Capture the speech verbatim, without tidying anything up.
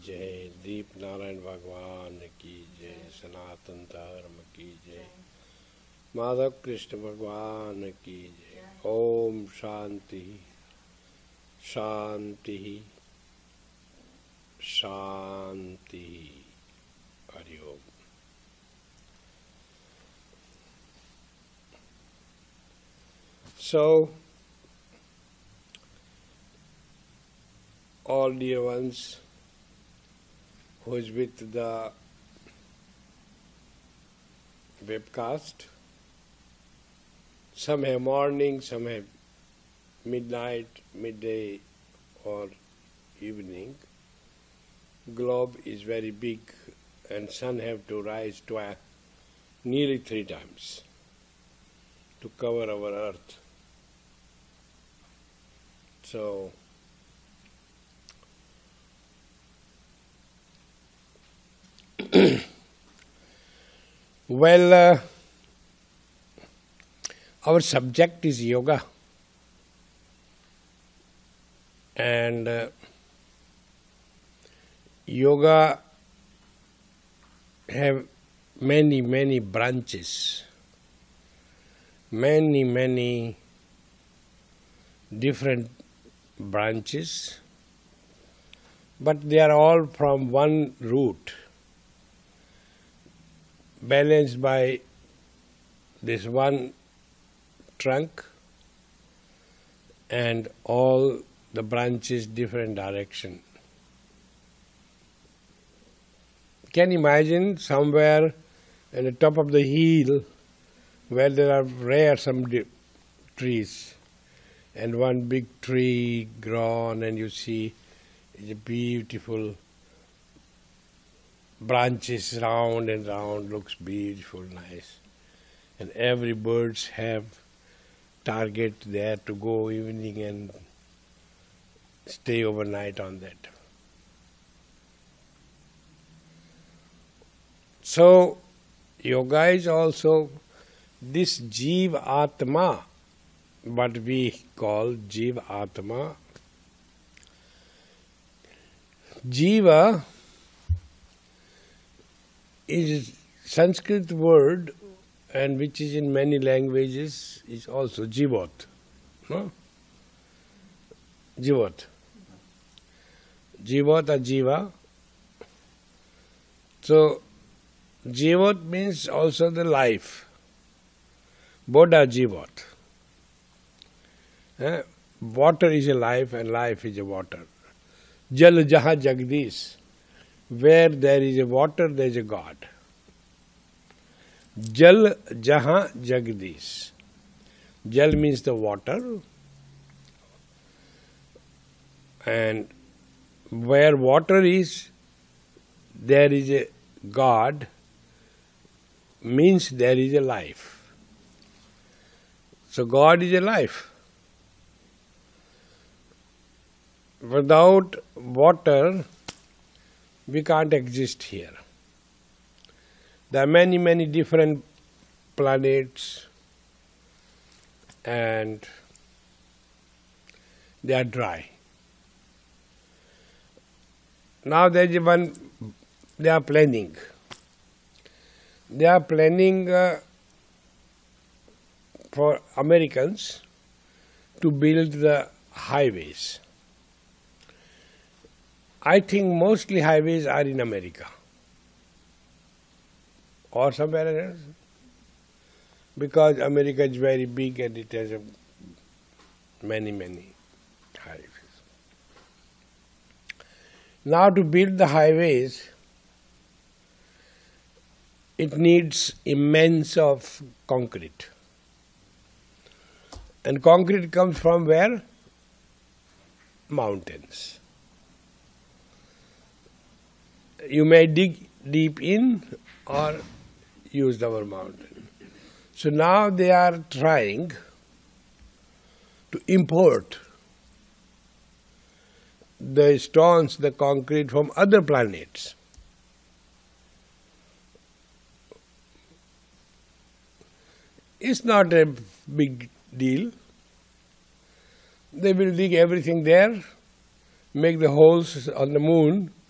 जय, दीप नारायण भगवान की जय, सनातन धर्म की जय, माधव कृष्ण भगवान की जय। ओम शांति शांति शांति। Hariom. So, all dear ones who is with the webcast, some have morning, some have midnight, midday or evening. Globe is very big and sun have to rise twice, nearly three times to cover our earth. So, well, uh, our subject is yoga, and uh, yoga have many, many branches, many, many different branches, but they are all from one root, balanced by this one trunk and all the branches different direction. Can you imagine somewhere at the top of the hill where there are rare some trees, and one big tree grown, and you see it's beautiful branches round and round, looks beautiful, nice. And every birds have target there to go evening and stay overnight on that. So, yoga is also this Jiva Atma, what we call Jiva Atma. Jiva is Sanskrit word, and which is in many languages is also Jivot. No? Jivot. Jivot or Jiva. So, Jivot means also the life. Bodha Jivot. Eh? Water is a life and life is a water. Jal Jaha Jagdish. Where there is a water, there is a God. Jal Jaha Jagdish. Jal means the water, and where water is, there is a God, means there is a life. So God is a life. Without water, we can't exist here. There are many, many different planets, and they are dry. Now there is one, they are planning. They are planning uh, for Americans to build the highways. I think mostly highways are in America or somewhere else, because America is very big and it has a many, many highways. Now to build the highways, it needs immense of concrete. And concrete comes from where? Mountains. You may dig deep in or use our mountain. So now they are trying to import the stones, the concrete from other planets. It's not a big deal. They will dig everything there, make the holes on the moon